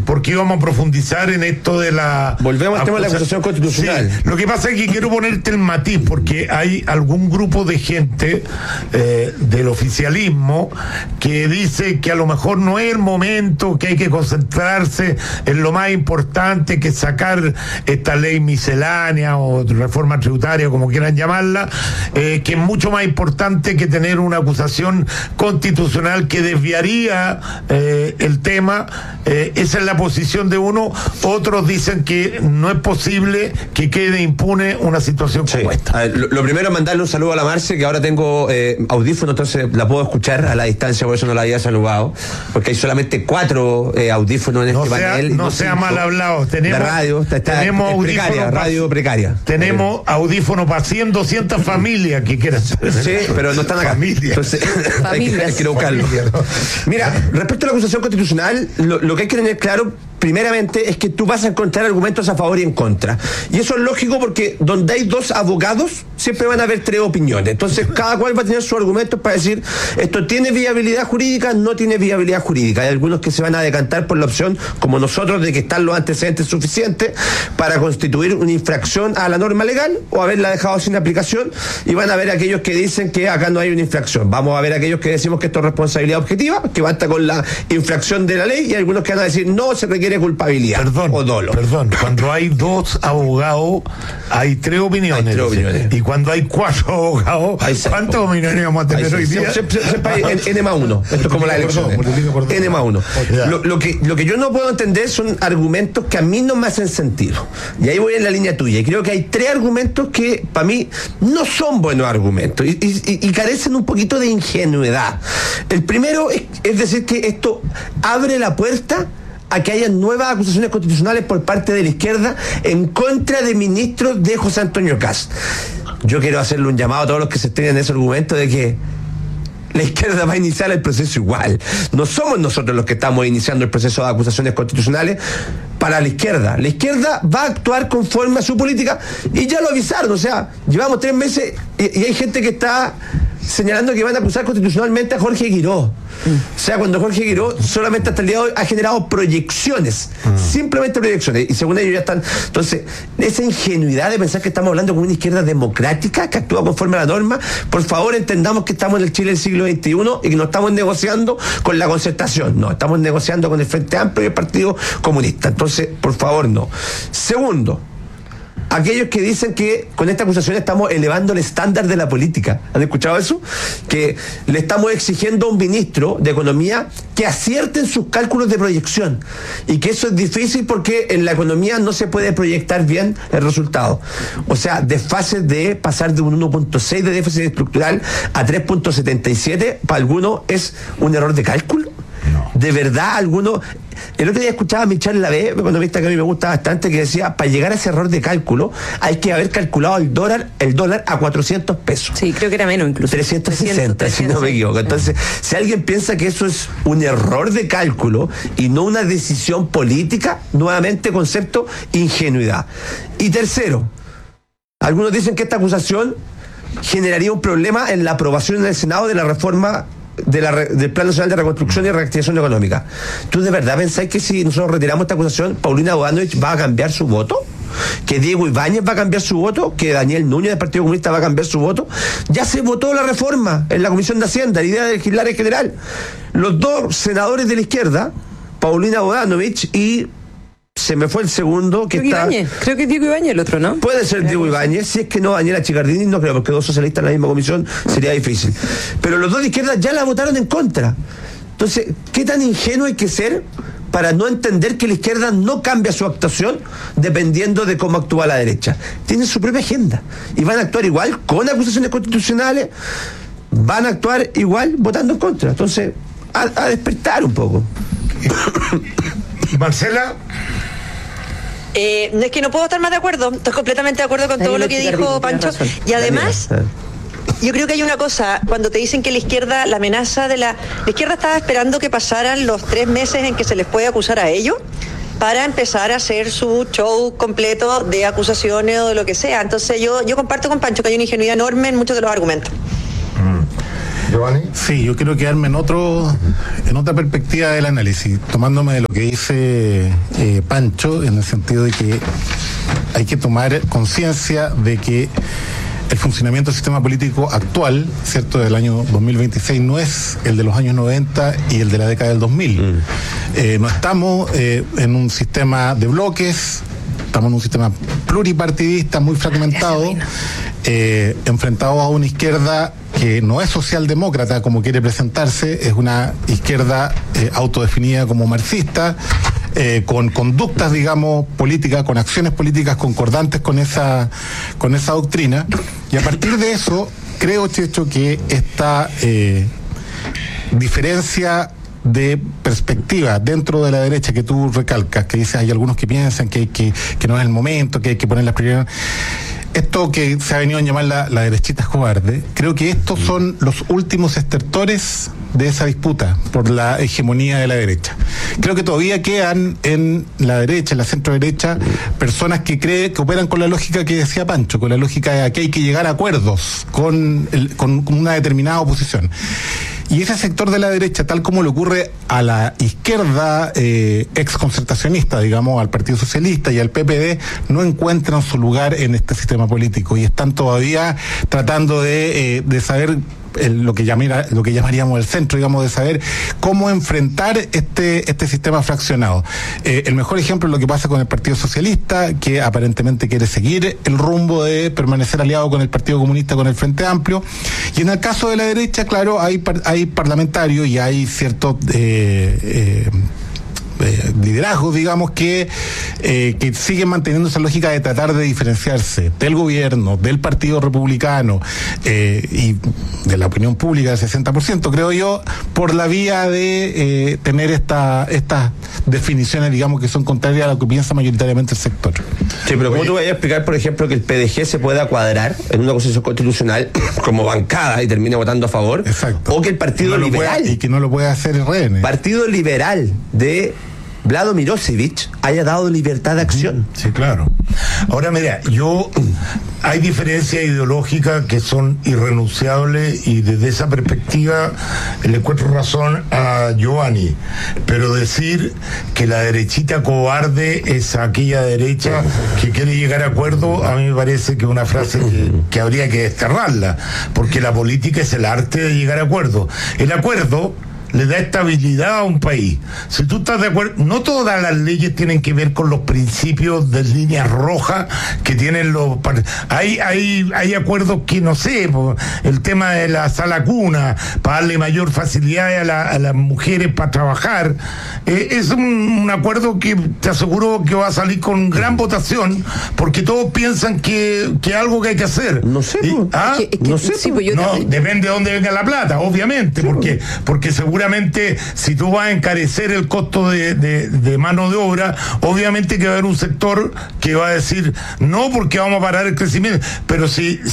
porque íbamos a profundizar en esto de la... Volvemos al tema de la acusación constitucional. Sí, lo que pasa es que quiero ponerte el matiz, porque hay algún grupo de gente del oficialismo que dice que a lo mejor no es el momento, que hay que concentrarse en lo más importante, que sacar esta ley miscelánea o reforma tributaria, como quieran llamarla, que es mucho más importante que tener una acusación constitucional que desviaría el tema. Esa es la posición de uno. Otros dicen que no es posible que quede impune una situación como esta. Lo primero es mandarle un saludo a la Marce, que ahora tengo audífonos, entonces la puedo escuchar a la distancia, por eso no la había saludado, porque hay solamente 4 audífonos en este panel. No sea mal hablado. Tenemos, la radio tenemos precaria, radio precaria. Tenemos audífonos para 100, 200 familias que quieran. Sí, pero no están acá. Entonces, hay que buscarlo. Mira, respecto a la acusación constitucional, lo que hay que tener claro primeramente es que tú vas a encontrar argumentos a favor y en contra, y eso es lógico porque donde hay 2 abogados siempre van a haber 3 opiniones, entonces cada cual va a tener sus argumentos para decir esto tiene viabilidad jurídica, no tiene viabilidad jurídica. Hay algunos que se van a decantar por la opción, como nosotros, de que están los antecedentes suficientes para constituir una infracción a la norma legal o haberla dejado sin aplicación, y van a ver aquellos que dicen que acá no hay una infracción. Vamos a ver aquellos que decimos que esto es responsabilidad objetiva, que basta con la infracción de la ley, y algunos que van a decir no, se requiere culpabilidad o dolo. Perdón, cuando hay 2 abogados hay 3 opiniones. Y cuando hay 4 abogados, ¿cuántas opiniones vamos a tener hoy día? Siempre hay N+1. Esto es como la elección. N+1. Lo que yo no puedo entender son argumentos que a mí no me hacen sentido. Y ahí voy en la línea tuya. Y creo que hay 3 argumentos que para mí no son buenos argumentos y carecen un poquito de ingenuidad. El primero es decir que esto abre la puerta a que haya nuevas acusaciones constitucionales por parte de la izquierda en contra de ministros de José Antonio Kast. Yo quiero hacerle un llamado a todos los que se estén en ese argumento de que la izquierda va a iniciar el proceso igual. No somos nosotros los que estamos iniciando el proceso de acusaciones constitucionales para la izquierda. La izquierda va a actuar conforme a su política, y ya lo avisaron. O sea, llevamos 3 meses y hay gente que está señalando que van a acusar constitucionalmente a Jorge Guiró. O sea, cuando Jorge Guiró solamente hasta el día de hoy ha generado proyecciones, simplemente proyecciones, y según ellos ya están. Entonces, esa ingenuidad de pensar que estamos hablando con una izquierda democrática que actúa conforme a la norma, por favor entendamos que estamos en el Chile del siglo XXI y que no estamos negociando con la Concertación, no, estamos negociando con el Frente Amplio y el Partido Comunista. Entonces, por favor, no. Segundo, aquellos que dicen que con esta acusación estamos elevando el estándar de la política. ¿Han escuchado eso? Que le estamos exigiendo a un ministro de Economía que acierte en sus cálculos de proyección, y que eso es difícil porque en la economía no se puede proyectar bien el resultado. O sea, desfases de pasar de un 1.6 de déficit estructural a 3.77, para algunos es un error de cálculo. De verdad, algunos... El otro día escuchaba a Michel Lavé, economista que a mí me gusta bastante, que decía, para llegar a ese error de cálculo hay que haber calculado el dólar a 400 pesos. Sí, creo que era menos incluso. 360, si no me equivoco. Entonces, si alguien piensa que eso es un error de cálculo y no una decisión política, nuevamente concepto ingenuidad. Y tercero, algunos dicen que esta acusación generaría un problema en la aprobación en el Senado de la reforma del Plan Nacional de Reconstrucción y Reactivación Económica. ¿Tú de verdad pensáis que si nosotros retiramos esta acusación, Paulina Bodanovich va a cambiar su voto? ¿Que Diego Ibáñez va a cambiar su voto? ¿Que Daniel Núñez del Partido Comunista va a cambiar su voto? Ya se votó la reforma en la Comisión de Hacienda, la idea de legislar en general. Los 2 senadores de la izquierda, Paulina Bodanovich y... se me fue el segundo, que está... Ibáñez. Creo que es Diego Ibáñez el otro, ¿no? Puede ser Diego Ibáñez, si es que no Daniela Chicardini, no creo, porque 2 socialistas en la misma comisión sería difícil. Pero los 2 de izquierda ya la votaron en contra. Entonces, ¿qué tan ingenuo hay que ser para no entender que la izquierda no cambia su actuación dependiendo de cómo actúa la derecha? Tienen su propia agenda y van a actuar igual con acusaciones constitucionales, van a actuar igual votando en contra. Entonces, a despertar un poco. Marcela. Es que no puedo estar más de acuerdo. Estoy completamente de acuerdo con todo lo que dijo Pancho. Y además, yo creo que hay una cosa, cuando te dicen que la izquierda, la amenaza de la izquierda estaba esperando que pasaran los 3 meses en que se les puede acusar a ellos para empezar a hacer su show completo de acusaciones o de lo que sea. Entonces yo comparto con Pancho que hay una ingenuidad enorme en muchos de los argumentos. Giovanni. Sí, yo quiero quedarme en otra perspectiva del análisis, tomándome de lo que dice Pancho, en el sentido de que hay que tomar conciencia de que el funcionamiento del sistema político actual, ¿cierto?, del año 2026 no es el de los años 90 y el de la década del 2000. No estamos en un sistema de bloques, estamos en un sistema pluripartidista muy fragmentado, enfrentados a una izquierda que no es socialdemócrata como quiere presentarse, es una izquierda autodefinida como marxista, con conductas, digamos, políticas, con acciones políticas concordantes con esa doctrina. Y a partir de eso, creo, Checho, que esta diferencia de perspectiva dentro de la derecha que tú recalcas, que dices, hay algunos que piensan que no es el momento, que hay que poner las prioridades. Esto que se ha venido a llamar la derechita cobarde, creo que estos son los últimos estertores de esa disputa por la hegemonía de la derecha. Creo que todavía quedan en la derecha, en la centro derecha, personas que operan con la lógica que decía Pancho, con la lógica de que hay que llegar a acuerdos con una determinada oposición. Y ese sector de la derecha, tal como le ocurre a la izquierda exconcertacionista, digamos, al Partido Socialista y al PPD, no encuentran su lugar en este sistema político y están todavía tratando de saber lo que llamaríamos el centro, digamos, de saber cómo enfrentar este sistema fraccionado. El mejor ejemplo es lo que pasa con el Partido Socialista, que aparentemente quiere seguir el rumbo de permanecer aliado con el Partido Comunista, con el Frente Amplio. Y en el caso de la derecha, claro, hay parlamentarios y hay ciertos liderazgos, digamos, que siguen manteniendo esa lógica de tratar de diferenciarse del gobierno, del Partido Republicano y de la opinión pública del 60%, creo yo, por la vía de tener estas definiciones, digamos, que son contrarias a lo que piensa mayoritariamente el sector. Sí, pero ¿cómo tú vas a explicar, por ejemplo, que el PDG se pueda cuadrar en una constitución constitucional como bancada y termine votando a favor? Exacto. O que el Partido Liberal... y que no lo puede hacer el RN. Partido Liberal de Vlado Mirosevic haya dado libertad de acción. Sí, claro. Ahora, mira, hay diferencias ideológicas que son irrenunciables y desde esa perspectiva le encuentro razón a Giovanni, pero decir que la derechita cobarde es aquella derecha que quiere llegar a acuerdo, a mí me parece que es una frase que habría que desterrarla, porque la política es el arte de llegar a acuerdo. El acuerdo le da estabilidad a un país. Si tú estás de acuerdo, no todas las leyes tienen que ver con los principios de líneas rojas que tienen los... Hay acuerdos que, no sé, el tema de la sala cuna, para darle mayor facilidad a las mujeres para trabajar, es un acuerdo que te aseguro que va a salir con gran votación, porque todos piensan que es algo que hay que hacer. No sé, no sé. Sí, depende de dónde venga la plata, obviamente, sí, porque seguramente si tú vas a encarecer el costo de mano de obra, obviamente que va a haber un sector que va a decir no, porque vamos a parar el crecimiento. Pero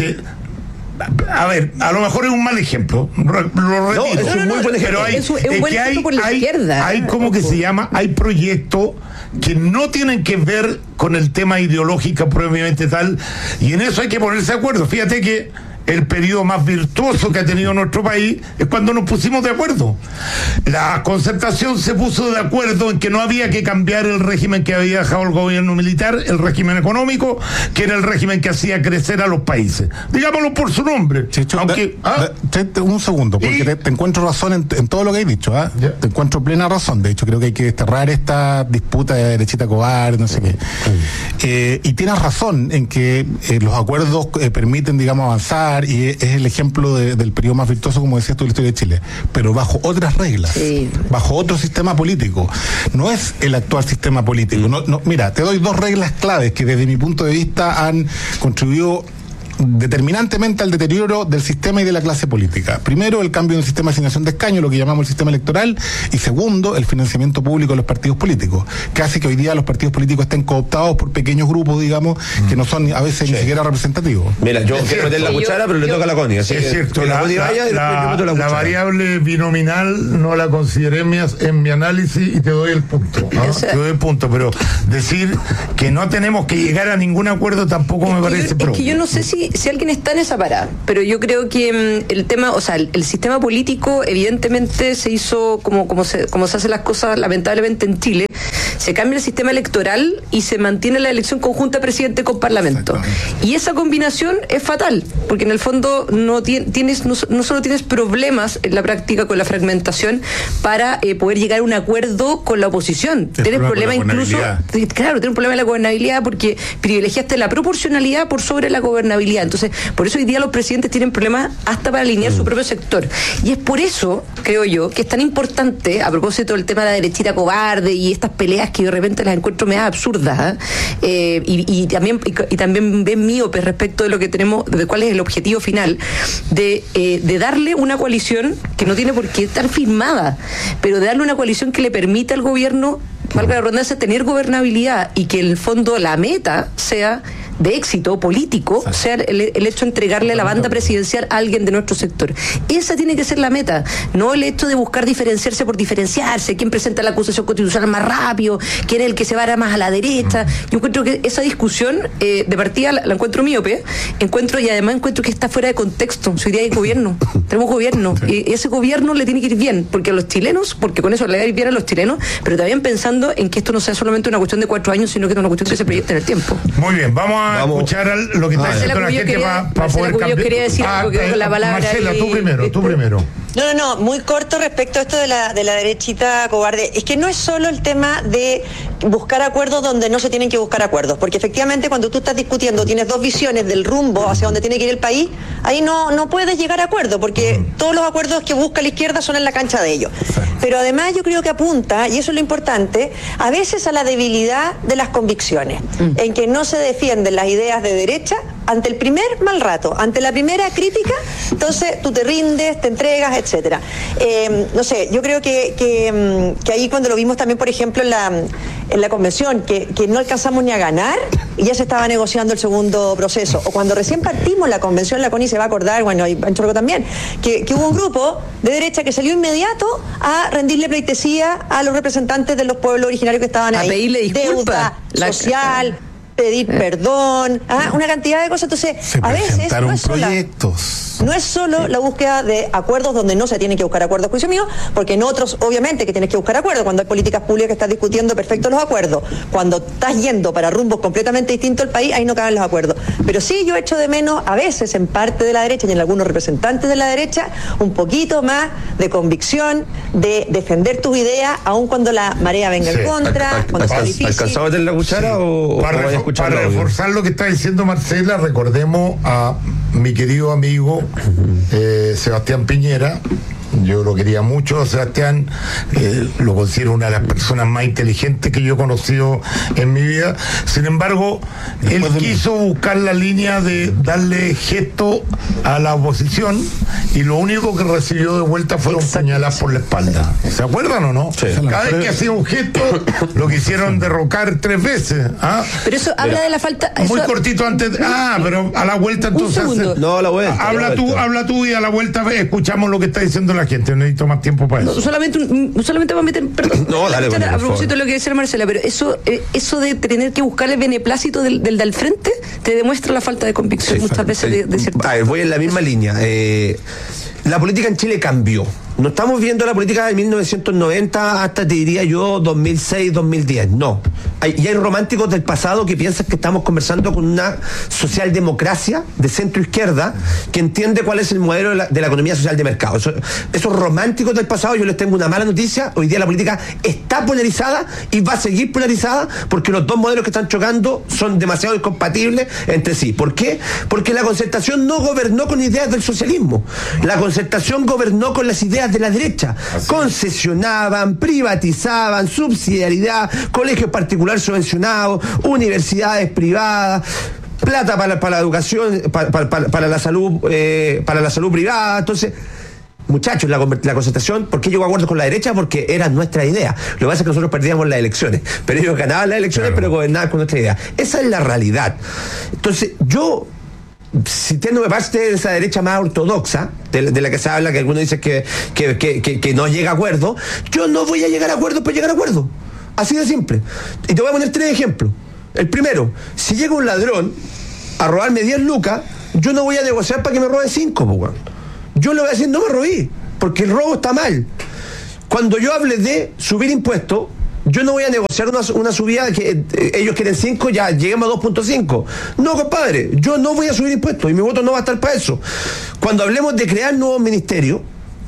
a ver, a lo mejor es un mal ejemplo, lo retiro. Es un muy buen ejemplo. Pero es un buen ejemplo por la izquierda. Hay como que se llama, hay proyectos que no tienen que ver con el tema ideológico propiamente tal, y en eso hay que ponerse de acuerdo. Fíjate que el periodo más virtuoso que ha tenido nuestro país es cuando nos pusimos de acuerdo. La Concertación se puso de acuerdo en que no había que cambiar el régimen que había dejado el gobierno militar, el régimen económico, que era el régimen que hacía crecer a los países. Digámoslo por su nombre. Chicho, un segundo, porque te encuentro razón en todo lo que has dicho. Te encuentro plena razón. De hecho, creo que hay que desterrar esta disputa de derechita cobarde, no sé qué. Y tienes razón en que los acuerdos permiten, digamos, avanzar, y es el ejemplo del periodo más virtuoso, como decías tú, de la historia de Chile, pero bajo otras reglas, bajo otro sistema político. No es el actual sistema político. Mira, te doy dos reglas claves que desde mi punto de vista han contribuido determinantemente al deterioro del sistema y de la clase política. Primero, el cambio en el sistema de asignación de escaños, lo que llamamos el sistema electoral, y segundo, el financiamiento público de los partidos políticos, que hace que hoy día los partidos políticos estén cooptados por pequeños grupos, digamos, que no son a veces ni siquiera representativos. Mira, yo quiero meter la cuchara, pero le toca a la Connie. Es cierto, la variable binominal no la consideré en mi análisis y te doy el punto. Te doy el punto, pero decir que no tenemos que llegar a ningún acuerdo tampoco me parece es que yo no sé si alguien está en esa parada, pero yo creo que el tema, o sea, el sistema político evidentemente se hizo como se hacen las cosas lamentablemente en Chile. Se cambia el sistema electoral y se mantiene la elección conjunta presidente con parlamento. Y esa combinación es fatal, porque en el fondo no solo tienes problemas en la práctica con la fragmentación para poder llegar a un acuerdo con la oposición. Tienes problemas incluso, claro, tienes un problema de la gobernabilidad porque privilegiaste la proporcionalidad por sobre la gobernabilidad. Entonces, por eso hoy día los presidentes tienen problemas hasta para alinear su propio sector. Y es por eso, creo yo, que es tan importante, a propósito del tema de la derechita cobarde y estas peleas que de repente las encuentro medio absurdas, y también ven míopes respecto de lo que tenemos, de cuál es el objetivo final, de darle una coalición que no tiene por qué estar firmada, pero de darle una coalición que le permita al gobierno, valga la redundancia, tener gobernabilidad y que en el fondo la meta sea de éxito político, sea el hecho de entregarle la banda presidencial a alguien de nuestro sector. Esa tiene que ser la meta, no el hecho de buscar diferenciarse por diferenciarse, quién presenta la acusación constitucional más rápido, quién es el que se va más a la derecha. Yo encuentro que esa discusión de partida la encuentro míope, y además encuentro que está fuera de contexto. Si hoy día hay gobierno, tenemos gobierno, y ese gobierno le tiene que ir bien, porque a los chilenos, porque con eso le va a ir bien a los chilenos, pero también pensando en que esto no sea solamente una cuestión de 4 años, sino que es una cuestión que se proyecte en el tiempo. Muy bien, vamos a escuchar lo que está diciendo la gente para poder cambiar. Yo quería decir algo que con la palabra. Marcela, tú primero. No, muy corto respecto a esto de la derechita cobarde. Es que no es solo el tema de buscar acuerdos donde no se tienen que buscar acuerdos, porque efectivamente cuando tú estás discutiendo, tienes dos visiones del rumbo hacia donde tiene que ir el país, ahí no puedes llegar a acuerdo, porque todos los acuerdos que busca la izquierda son en la cancha de ellos. Pero además yo creo que apunta, y eso es lo importante, a veces a la debilidad de las convicciones, en que no se defienden las ideas de derecha ante el primer mal rato, ante la primera crítica, entonces tú te rindes, te entregas, etcétera. No sé, yo creo que ahí cuando lo vimos también, por ejemplo, en la convención, que no alcanzamos ni a ganar y ya se estaba negociando el segundo proceso, o cuando recién partimos la convención, la Connie se va a acordar, bueno, y Pancho Arco también, que hubo un grupo de derecha que salió inmediato a rendirle pleitesía a los representantes de los pueblos originarios que estaban ahí. A pedirle disculpas. Deuda social, pedir perdón, una cantidad de cosas. Entonces, a veces no es solo la búsqueda de acuerdos donde no se tiene que buscar acuerdos, juicio mío, porque en otros, obviamente, que tienes que buscar acuerdos. Cuando hay políticas públicas que estás discutiendo, perfecto los acuerdos. Cuando estás yendo para rumbos completamente distintos al país, ahí no caben los acuerdos. Pero sí, yo echo de menos, a veces, en parte de la derecha y en algunos representantes de la derecha, un poquito más de convicción, de defender tus ideas, aun cuando la marea venga en contra, cuando sea difícil. ¿Alcanzaba a meter la cuchara o para reforzar lo que está diciendo Marcela, recordemos a mi querido amigo Sebastián Piñera. Yo lo quería mucho, Sebastián, lo considero una de las personas más inteligentes que yo he conocido en mi vida. Sin embargo, él quiso buscar la línea de darle gesto a la oposición y lo único que recibió de vuelta fueron puñaladas por la espalda. ¿Se acuerdan o no? Sí. Cada vez que hacía un gesto, lo quisieron derrocar 3 veces. Pero eso habla de la falta. Muy cortito antes. Pero a la vuelta entonces. No, a la vuelta. Habla tú y a la vuelta escuchamos lo que está diciendo la gente. Necesito más tiempo para eso. Solamente voy a meter, perdón, dale, a propósito de lo que decía Marcela, pero eso de tener que buscar el beneplácito del frente te demuestra la falta de convicción muchas veces de cierto. Voy en la misma línea. La política en Chile cambió. No estamos viendo la política de 1990 hasta, te diría yo, 2006, 2010. No. Y hay románticos del pasado que piensan que estamos conversando con una socialdemocracia de centro-izquierda que entiende cuál es el modelo de la economía social de mercado. Esos románticos del pasado, yo les tengo una mala noticia. Hoy día la política está polarizada y va a seguir polarizada porque los dos modelos que están chocando son demasiado incompatibles entre sí. ¿Por qué? Porque la Concertación no gobernó con ideas del socialismo. La Concertación gobernó con las ideas de la derecha. Concesionaban, privatizaban, subsidiariedad, colegios particulares subvencionados, universidades privadas, plata para la educación, para la salud privada. Entonces, muchachos, la Concertación, ¿por qué llegó a acuerdos con la derecha? Porque era nuestra idea. Lo que pasa es que nosotros perdíamos las elecciones, pero ellos ganaban las elecciones, pero gobernaban con nuestra idea. Esa es la realidad. Entonces, yo, sintiéndome parte de esa derecha más ortodoxa, de la que se habla, que algunos dicen que no llega a acuerdo, yo no voy a llegar a acuerdo por llegar a acuerdo. Así de simple. Y te voy a poner 3 ejemplos. El primero, si llega un ladrón a robarme 10 lucas, yo no voy a negociar para que me roben 5, pues, weón. Yo le voy a decir, no me robé, porque el robo está mal. Cuando yo hable de subir impuestos, yo no voy a negociar una subida que ellos quieren 5, ya lleguemos a 2.5. No, compadre, yo no voy a subir impuestos y mi voto no va a estar para eso. Cuando hablemos de crear nuevos ministerios,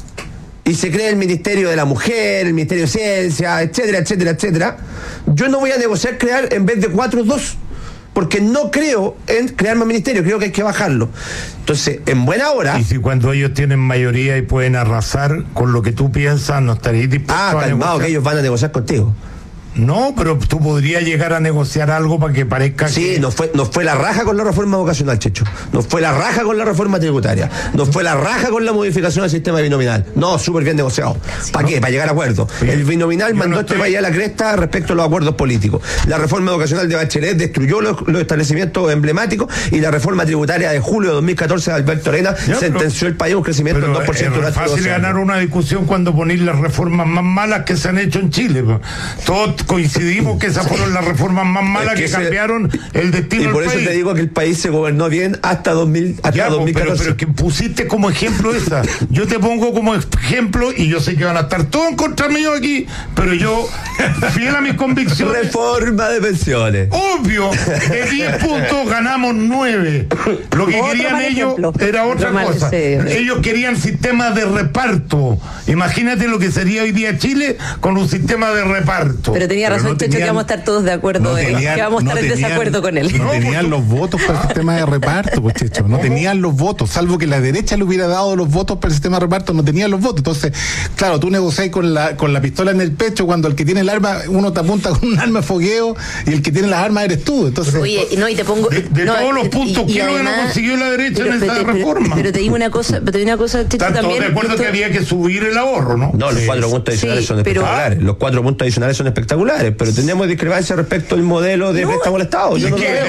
y se crea el Ministerio de la Mujer, el Ministerio de Ciencia, etcétera, etcétera, etcétera, yo no voy a negociar crear en vez de 4, 2. Porque no creo en crear más ministerios, creo que hay que bajarlo. Entonces, en buena hora... Y si cuando ellos tienen mayoría y pueden arrasar con lo que tú piensas, no estarías dispuesto a negociar. Calmado, que ellos van a negociar contigo. No, pero tú podrías llegar a negociar algo para que parezca que... nos fue la raja con la reforma vocacional, Checho. Nos fue la raja con la reforma tributaria. Nos fue la raja con la modificación del sistema binominal. No, súper bien negociado. ¿Para qué? Para llegar a acuerdos. El binominal mandó este país a la cresta respecto a los acuerdos políticos. La reforma vocacional de Bachelet destruyó los establecimientos emblemáticos y la reforma tributaria de julio de 2014 de Alberto Arena sentenció el país a un crecimiento del 2%. Es fácil ganar una discusión cuando ponéis las reformas más malas que se han hecho en Chile. Todos coincidimos que esas fueron las reformas más malas que cambiaron el destino del país. Y por eso te digo que el país se gobernó bien hasta 2014. Pero que pusiste como ejemplo esa. Yo te pongo como ejemplo y yo sé que van a estar todos en contra mío aquí, pero yo, fiel a mis convicciones. Reforma de pensiones. Obvio, de 10 puntos ganamos 9. Lo que querían ellos era otra cosa. Ellos querían sistema de reparto. Imagínate lo que sería hoy día Chile con un sistema de reparto. Pero tenía razón, Checho, que vamos a estar todos de acuerdo, que vamos a estar en desacuerdo con él. No tenían los votos para el sistema de reparto, pues, Checho. No tenían los votos, salvo que la derecha le hubiera dado los votos para el sistema de reparto, no tenían los votos. Entonces, claro, tú negocias con la pistola en el pecho cuando el que tiene el arma, uno te apunta con un arma de fogueo y el que tiene las armas eres tú. Entonces, oye, no, y te pongo... De todos los puntos, ¿qué es lo que no consiguió la derecha en esta reforma? Pero te digo una cosa, Checho, están también... todos de acuerdo que había que subir el ahorro, ¿no? No, los 4 puntos adicionales son espectaculares. Los 4 puntos adicionales son espectaculares, pero tenemos discrepancia respecto al modelo de préstamo al Estado. Yo no el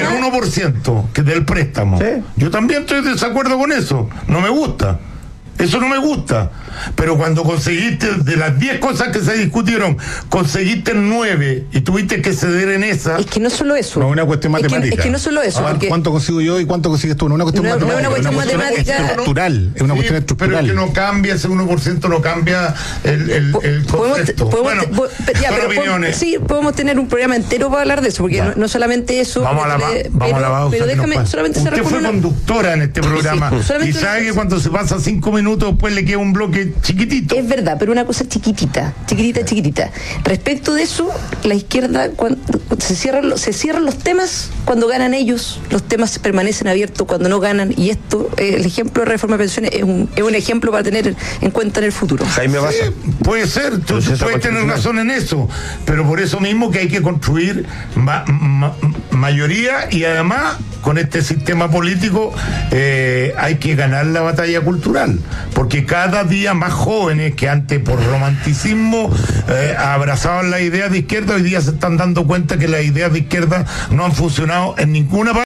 1% que del préstamo. ¿Sí? Yo también estoy de desacuerdo con eso. No me gusta. Eso no me gusta. Pero cuando conseguiste, de las 10 cosas que se discutieron, conseguiste 9 y tuviste que ceder en esa. Es que no solo eso. No es una cuestión matemática. Es que no solo eso. Porque... ¿Cuánto consigo yo y cuánto consigues tú? No es una cuestión matemática. No es una cuestión matemática. Estructural. Es una cuestión estructural. Pero es que no cambia, ese 1% no cambia el concepto. Bueno, opiniones. Sí, podemos tener un programa entero para hablar de eso, porque no solamente eso. Vamos a la pausa. Pero déjame solamente cerrar con una... Usted fue conductora en este programa. Y sabe que cuando se pasa 5 minutos después le queda un bloque chiquitito. Es verdad, pero una cosa chiquitita. Respecto de eso, la izquierda, cuando se cierran los temas cuando ganan ellos, los temas permanecen abiertos cuando no ganan, y esto, el ejemplo de reforma de pensiones es un ejemplo para tener en cuenta en el futuro. Jaime Baza. Sí, puede ser, tú puedes tener razón en eso, pero por eso mismo que hay que construir mayoría, y además con este sistema político hay que ganar la batalla cultural, porque cada día más jóvenes que antes por romanticismo abrazaban la idea de izquierda, hoy día se están dando cuenta que las ideas de izquierda no han funcionado en ninguna parte.